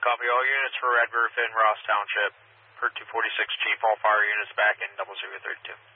Copy all units for Red Roof in Ross Township. Per 246 Chief, all fire units back in 0032.